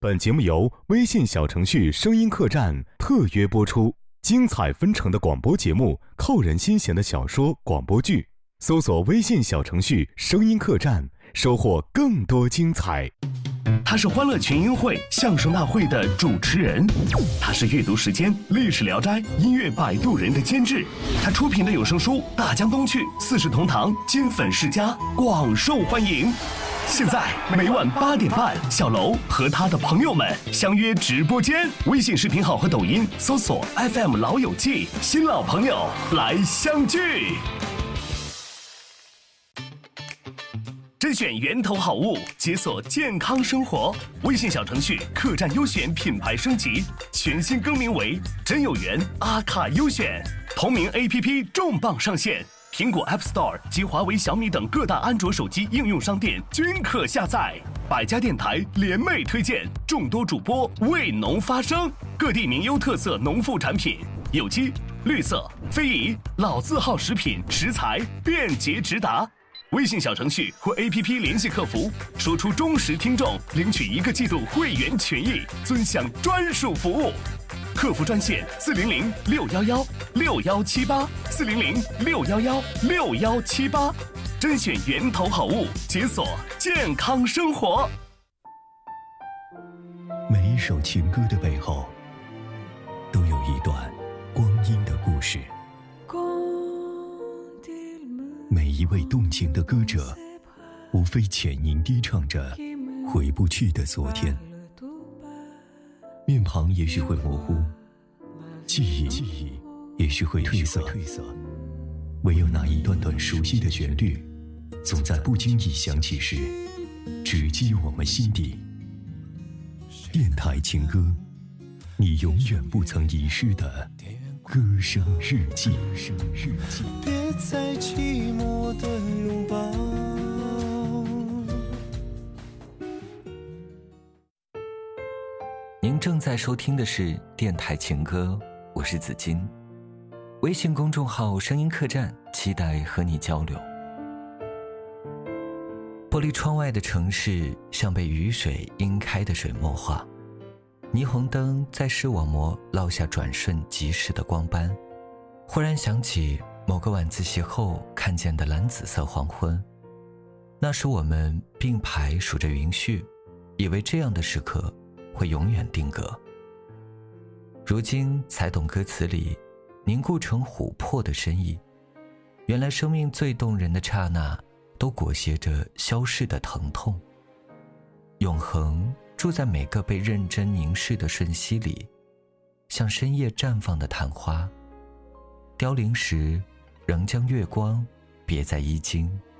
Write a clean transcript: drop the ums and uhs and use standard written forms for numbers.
本节目由微信小程序声音客栈特约播出，精彩纷呈的广播节目，扣人心弦的小说广播剧，搜索微信小程序声音客栈，收获更多精彩。 他是欢乐群英会相声大会的主持人，他是阅读时间历史聊斋音乐摆渡人的监制，他出品的有声书《大江东去》四世同堂金粉世家广受欢迎。现在每晚8点半，小楼和他的朋友们相约直播间，微信视频号和抖音搜索 FM 老友记，新老朋友来相聚。甄选源头好物，解锁健康生活。微信小程序客栈优选品牌升级，全新更名为真有缘阿卡优选。同名 APP 重磅上线，苹果 App Store 及华为、小米等各大安卓手机应用商店均可下载。百家电台联袂推荐，众多主播为农发声，各地名优特色农副产品，有机、绿色、非遗、老字号食品食材便捷直达。微信小程序或 APP 联系客服，说出忠实听众，领取1个季度会员权益，尊享专属服务。客服专线400-611-6178，400-611-6178，甄选源头好物，解锁健康生活。 每一首情歌的背后，都有一段光阴的故事。每一位动情的歌者，无非浅吟低唱着回不去的昨天。面庞也许会模糊，记忆也许会褪色，唯有那一段段熟悉的旋律，总在不经意响起时，直击我们心底。电台情歌，你永远不曾遗失的歌声日记。 别再寂寞的拥抱。 您正在收听的是电台情歌，我是子金。微信公众号声音客栈，期待和你交流。玻璃窗外的城市像被雨水晕开的水墨画，霓虹灯在视网膜烙下转瞬即逝的光斑。忽然想起某个晚自习后看见的蓝紫色黄昏，那时我们并排数着云絮，以为这样的时刻会永远定格。如今才懂歌词里凝固成琥珀的深意，原来生命最动人的刹那都裹挟着消逝的疼痛。永恒住在每个被认真凝视的瞬息里，像深夜绽放的昙花，凋零时仍将月光别在衣襟，